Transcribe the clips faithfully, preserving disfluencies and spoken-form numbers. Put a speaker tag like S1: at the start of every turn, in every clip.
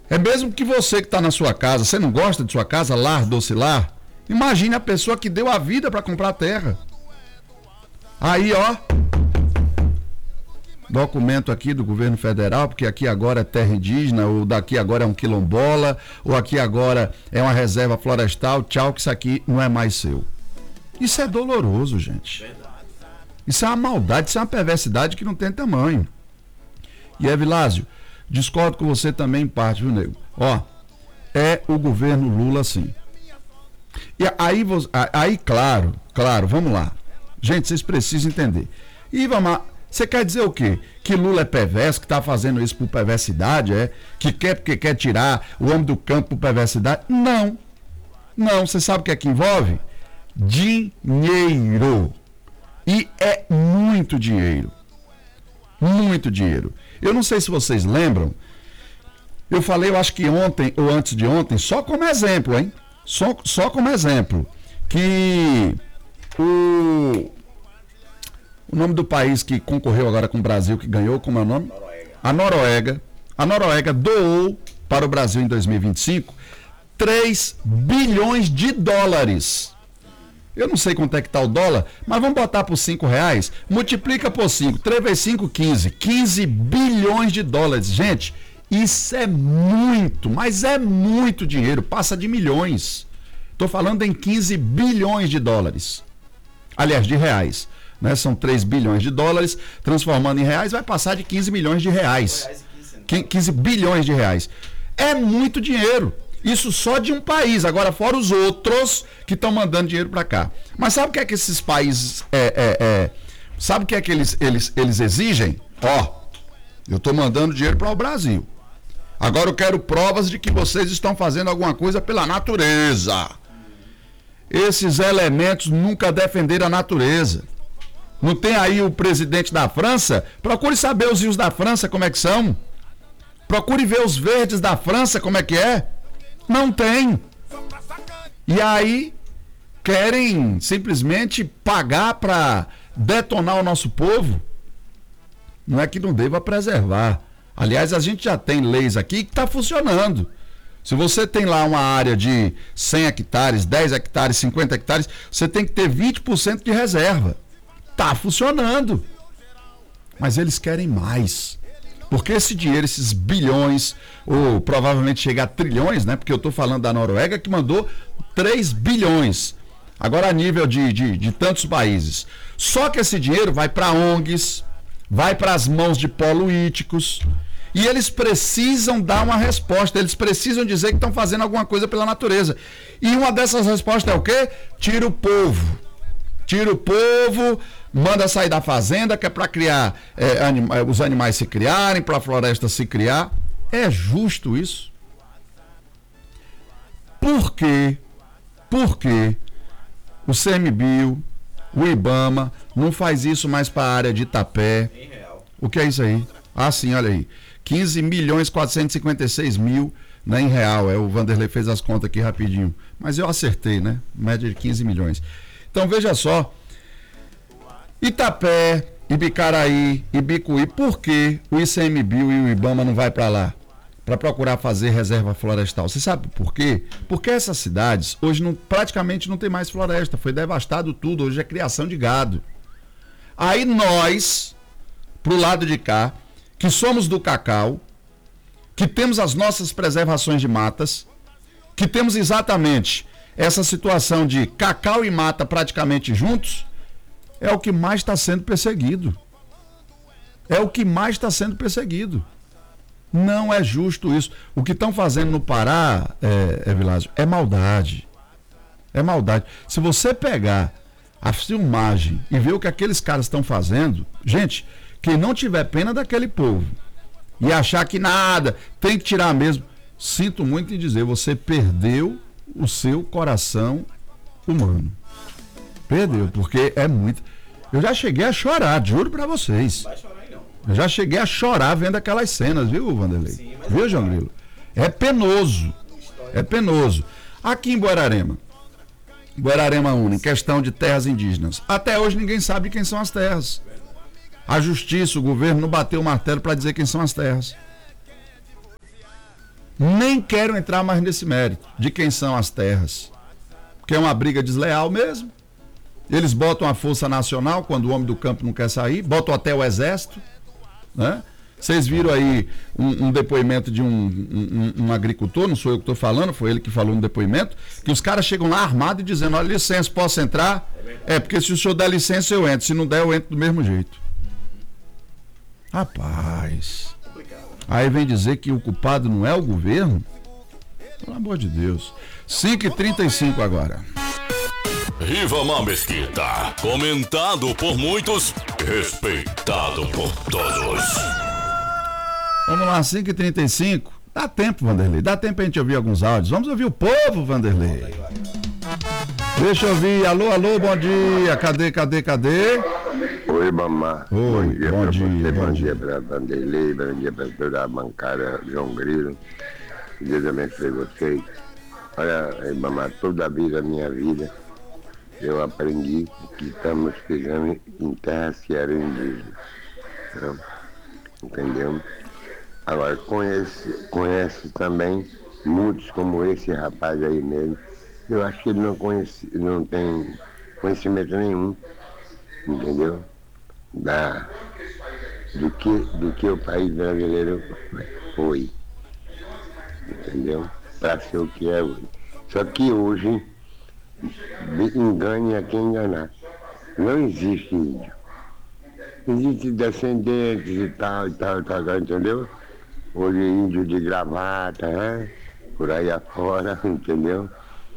S1: É mesmo que você que está na sua casa, você não gosta de sua casa, lar, doce lar? Imagine a pessoa que deu a vida para comprar terra. Aí, ó, documento aqui do governo federal, porque aqui agora é terra indígena, ou daqui agora é um quilombola, ou aqui agora é uma reserva florestal, tchau, que isso aqui não é mais seu. Isso é doloroso, gente. Isso é uma maldade, isso é uma perversidade que não tem tamanho. E Evilásio, discordo com você também em parte, viu, nego? Ó, é o governo Lula sim. E aí, aí claro, claro, vamos lá. Gente, vocês precisam entender. E vamos lá, você quer dizer o quê? Que Lula é perverso, que está fazendo isso por perversidade, é? Que quer porque quer tirar o homem do campo por perversidade? Não. Não, você sabe o que é que envolve? Dinheiro. E é muito dinheiro. Muito dinheiro. Eu não sei se vocês lembram, eu falei, eu acho que ontem ou antes de ontem, só como exemplo, hein? Só, só como exemplo, que o, o nome do país que concorreu agora com o Brasil, que ganhou, como é o nome?
S2: Noruega.
S1: A Noruega. A Noruega doou para o Brasil em dois mil e vinte e cinco três bilhões de dólares. Eu não sei quanto é que está o dólar, mas vamos botar por cinco reais, multiplica por cinco, três vezes cinco, quinze. quinze bilhões de dólares. Gente, isso é muito, mas é muito dinheiro, passa de milhões. Estou falando em quinze bilhões de dólares. Aliás, de reais. Né? São três bilhões de dólares, transformando em reais, vai passar de quinze milhões de reais. quinze bilhões de reais. É muito dinheiro. Isso só de um país, agora fora os outros que estão mandando dinheiro para cá. Mas sabe o que é que esses países, é, é, é, sabe o que é que eles, eles, eles exigem? Ó, eu estou mandando dinheiro para o Brasil. Agora eu quero provas de que vocês estão fazendo alguma coisa pela natureza. Esses elementos nunca defenderam a natureza. Não tem aí o presidente da França? Procure saber os rios da França como é que são. Procure ver os verdes da França como é que é. Não tem. E aí querem simplesmente pagar para detonar o nosso povo. Não é que não deva preservar. Aliás, a gente já tem leis aqui que está funcionando. Se você tem lá uma área de cem hectares, dez hectares, cinquenta hectares, você tem que ter vinte por cento de reserva. Está funcionando. Mas eles querem mais. Porque esse dinheiro, esses bilhões, ou provavelmente chegar a trilhões, né? Porque eu estou falando da Noruega que mandou três bilhões. Agora a nível de, de, de tantos países. Só que esse dinheiro vai para O N Gs, vai para as mãos de políticos. E eles precisam dar uma resposta. Eles precisam dizer que estão fazendo alguma coisa pela natureza. E uma dessas respostas é o quê? Tira o povo. Tira o povo, manda sair da fazenda, que é para criar, é, anima, os animais se criarem, para a floresta se criar. É justo isso? Por quê? Por quê o CMBio, o IBAMA, não faz isso mais para a área de Itapé? O que é isso aí? Ah, sim, olha aí. quinze milhões quatrocentos e cinquenta e seis mil, né, em real. É, o Vanderlei fez as contas aqui rapidinho. Mas eu acertei, né? Média de quinze milhões. Então veja só, Itapé, Ibicaraí, Ibicuí, por que o ICMBio e o IBAMA não vai para lá? Para procurar fazer reserva florestal. Você sabe por quê? Porque essas cidades hoje não, praticamente não tem mais floresta, foi devastado tudo, hoje é criação de gado. Aí nós, pro lado de cá, que somos do cacau, que temos as nossas preservações de matas, que temos exatamente essa situação de cacau e mata praticamente juntos, é o que mais está sendo perseguido. É o que mais está sendo perseguido. Não é justo isso. O que estão fazendo no Pará, é, é, Vilásio, é maldade. É maldade. Se você pegar a filmagem e ver o que aqueles caras estão fazendo, gente, quem não tiver pena daquele povo e achar que nada, tem que tirar mesmo, sinto muito em dizer, você perdeu o seu coração humano. Perdeu, porque é muito. Eu já cheguei a chorar, juro pra vocês.
S2: Não vai chorar aí, não.
S1: Eu já cheguei a chorar vendo aquelas cenas, viu, Vanderlei?
S2: Sim, mas
S1: viu,
S2: é
S1: João Grilo? É penoso. É penoso. Aqui em Buerarema, Buerarema Uno, em questão de terras indígenas, até hoje ninguém sabe quem são as terras. A justiça, o governo não bateu o martelo para dizer quem são as terras. Nem quero entrar mais nesse mérito de quem são as terras. Porque é uma briga desleal mesmo. Eles botam a Força Nacional quando o homem do campo não quer sair, botam até o Exército, né? Vocês viram aí um, um depoimento de um, um, um agricultor, não sou eu que estou falando, foi ele que falou no depoimento, que os caras chegam lá armados e dizendo, olha, licença, posso entrar? É, porque se o senhor der licença eu entro, se não der eu entro do mesmo jeito. Rapaz, aí vem dizer que o culpado não é o governo? Pelo amor de Deus. cinco e trinta e cinco agora.
S2: Rivamar Mesquita, comentado por muitos, respeitado por todos.
S1: Vamos lá, cinco e trinta e cinco. Dá tempo, Vanderlei. Dá tempo pra gente ouvir alguns áudios. Vamos ouvir o povo, Vanderlei. Deixa eu ouvir. Alô, alô, bom dia. Cadê, cadê, cadê?
S3: Oi, mamá.
S1: Oi,
S3: bom dia
S1: bom
S3: pra
S1: dia,
S3: você,
S1: bom
S3: bom
S1: dia.
S3: dia pra Vanderlei, bom dia pra toda a bancada João Grilo. Que Deus abençoe vocês. Olha, aí, mamá, toda a vida, minha vida, eu aprendi que estamos pisando em terra cearense indígena. Então, entendeu? Agora, conhece, conhece também muitos como esse rapaz aí mesmo. Eu acho que ele não, conhece, não tem conhecimento nenhum, entendeu? Da, do, que, do que o país brasileiro foi, entendeu? Para ser o que é hoje. Só que hoje, engane a quem enganar. Não existe índio. Existe descendentes e tal, e tal, e tal, entendeu? Hoje índio de gravata, né? Por aí afora, entendeu?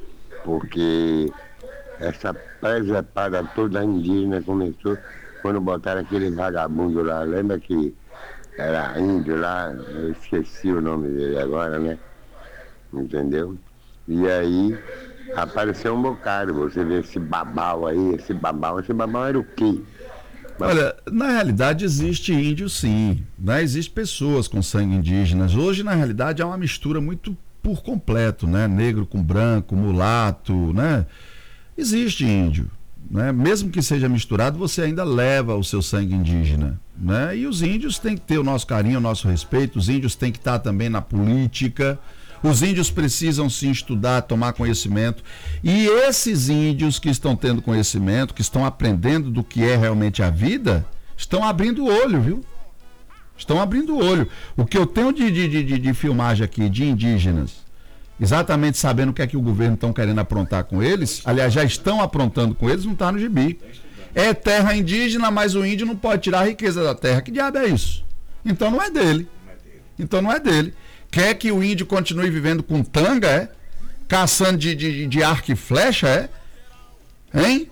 S3: Porque essa presepada toda indígena começou quando botaram aquele vagabundo lá. Lembra que era índio lá? Eu esqueci o nome dele agora, né? Entendeu? E aí apareceu um bocado. Você vê esse babau aí, esse babau. Esse babau era o quê?
S1: Olha, na realidade existe índio sim, né? Existem pessoas com sangue indígenas. Hoje, na realidade, é uma mistura muito por completo, né? Negro com branco, mulato, né? Existe índio, né? Mesmo que seja misturado, você ainda leva o seu sangue indígena, né? E os índios têm que ter o nosso carinho, o nosso respeito. Os índios têm que estar também na política. Os índios precisam sim estudar, tomar conhecimento. E esses índios que estão tendo conhecimento, que estão aprendendo do que é realmente a vida, estão abrindo o olho, viu? Estão abrindo o olho. O que eu tenho de, de, de, de filmagem aqui de indígenas, exatamente sabendo o que é que o governo está querendo aprontar com eles, aliás, já estão aprontando com eles, não está no gibi. É terra indígena, mas o índio não pode tirar a riqueza da terra. Que diabo é isso? Então não é dele. Então não é dele. Quer que o índio continue vivendo com tanga, é? Caçando de, de, de arco e flecha, é? Hein?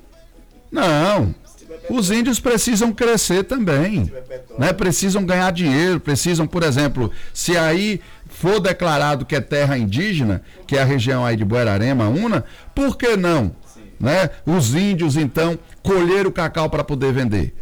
S1: Não. Os índios precisam crescer também, né? Precisam ganhar dinheiro, precisam, por exemplo, se aí for declarado que é terra indígena, que é a região aí de Buerarema, Una, por que não, né? Os índios, então, colher o cacau para poder vender.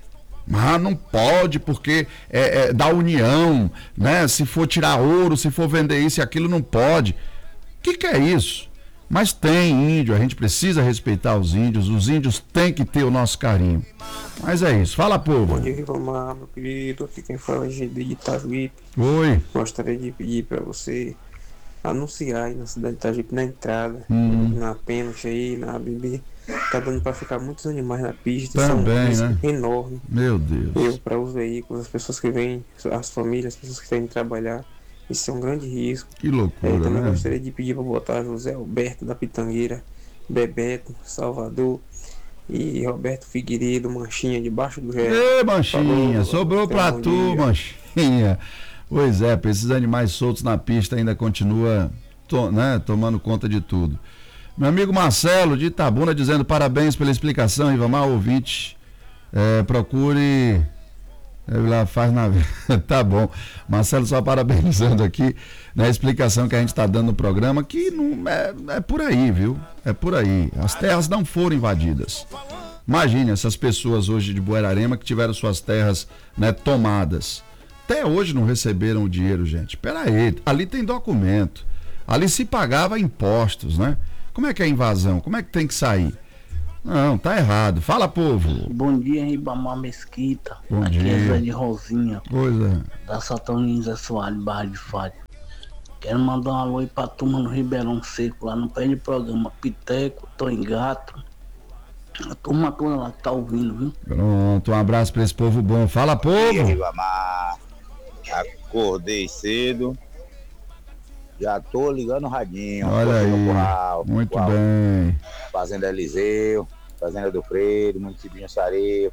S1: Mas não pode, porque é, é da união, né? Se for tirar ouro, se for vender isso e aquilo, não pode. O que, que é isso? Mas tem índio, a gente precisa respeitar os índios, os índios têm que ter o nosso carinho. Mas é isso, fala, povo.
S4: Bom dia, Rivamar, meu querido, aqui quem fala é G D de Itajuípe.
S1: Oi.
S4: Gostaria de pedir para você anunciar aí na cidade de Itajuípe, na entrada,
S1: hum.
S4: na pênalti aí, na A B B. Tá dando para ficar muitos animais na pista.
S1: Também,
S4: são um
S1: né?
S4: enorme.
S1: Meu Deus.
S4: Eu, para os veículos, as pessoas que vêm, as famílias, as pessoas que têm que trabalhar. Isso é um grande risco.
S1: Que loucura,
S4: é, também
S1: né?
S4: gostaria de pedir para botar José Alberto da Pitangueira, Bebeto, Salvador e Roberto Figueiredo, Manchinha, debaixo do gel.
S1: Ê, Manchinha,
S4: Falou,
S1: sobrou pra
S4: bom
S1: tu,
S4: dia.
S1: Manchinha. Pois é, esses animais soltos na pista ainda continua, to, né, tomando conta de tudo. Meu amigo Marcelo de Itabuna dizendo parabéns pela explicação, Rivamar, ouvinte. É, procure... Lá faz na tá bom, Marcelo só parabenizando aqui na explicação que a gente está dando no programa, que não é, é por aí, viu? É por aí. As terras não foram invadidas. Imagine essas pessoas hoje de Buerarema que tiveram suas terras, né, tomadas. Até hoje não receberam o dinheiro, gente. Pera aí, ali tem documento. Ali se pagava impostos, né? Como é que é a invasão? Como é que tem que sair? Não, tá errado. Fala, povo.
S5: Bom dia, Ribamar Mesquita.
S1: Bom
S5: Aqui
S1: dia.
S5: é Zé de Rosinha,
S1: Pois é.
S5: da Saturnina Zé Soares, Barra de Fátima. Quero mandar um alô aí pra turma no Ribeirão Seco, lá no pé de programa Piteco, Tô em Gato. A turma toda lá que tá ouvindo, viu?
S1: Pronto, um abraço pra esse povo bom. Fala, povo!
S6: Ribamar, acordei cedo, já tô ligando o radinho.
S1: Olha aí,
S6: no curral,
S1: muito
S6: curral,
S1: bem.
S6: Fazenda Eliseu, Fazenda do Freire, município de Ançareiro.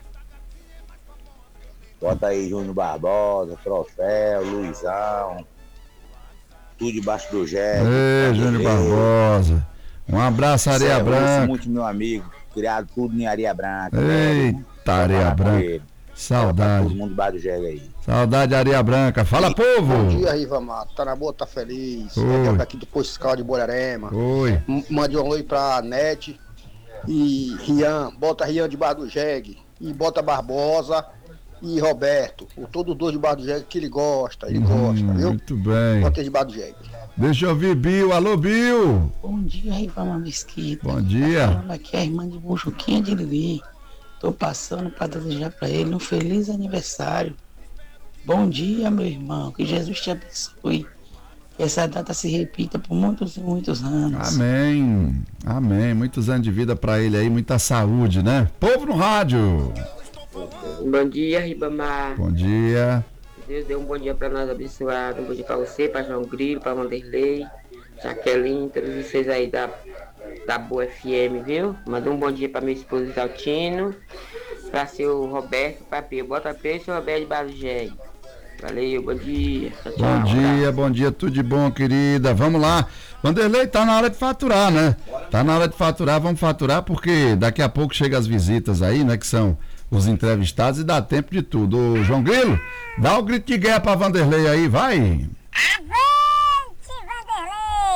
S6: Bota aí Júnior Barbosa, Troféu, Luizão, tudo debaixo do jegue.
S1: Ei, Júnior Barbosa. Um abraço, Areia
S6: Cê
S1: Branca.
S6: É muito meu amigo, criado tudo em Areia Branca.
S1: Eita,
S6: velho.
S1: Areia Branca.
S6: Saudade. Todo
S1: Saudade.
S6: mundo debaixo do jegue aí.
S1: Saudade de Areia Branca. Fala, povo!
S7: Bom dia, Rivamar. Tá na boa, tá feliz.
S1: Oi.
S7: É aqui do Posto Fiscal de Borarema.
S1: Oi.
S7: M- Mande um oi pra Nete e Rian. Bota Rian debaixo do jegue. E bota Barbosa e Roberto. O todos dois debaixo do jegue que ele gosta. Ele
S1: Hum,
S7: gosta, viu?
S1: muito bem.
S7: Bota ele debaixo do jegue.
S1: Deixa eu ouvir Bill. Alô, Bill.
S8: Bom dia, Rivamar Mesquita.
S1: Bom dia.
S8: Tá falando aqui é a irmã de Buchuquinha de Lili. Tô passando para desejar para ele um feliz aniversário. Bom dia, meu irmão. Que Jesus te abençoe. Que essa data se repita por muitos e muitos anos.
S1: Amém. Amém. Muitos anos de vida pra ele aí, muita saúde, né? Povo no rádio.
S9: Bom dia, Ribamar.
S1: Bom dia.
S9: Deus deu um bom dia para nós abençoado. Um bom dia para você, para João Grilo, para Vanderlei, Jaqueline, todos vocês aí da, da Boa F M, viu? Manda um bom dia para meu esposo Daltino, para seu Roberto, para Pio. Bota Pio e seu Roberto de Balugé. Valeu, bom dia. Tchau, tchau.
S1: Bom dia, bom dia, tudo de bom, querida. Vamos lá. Vanderlei, tá na hora de faturar, né? Tá na hora de faturar, vamos faturar, porque daqui a pouco chegam as visitas aí, né? Que são os entrevistados e dá tempo de tudo. Ô, João Grilo, dá o grito de guerra pra Vanderlei aí, vai!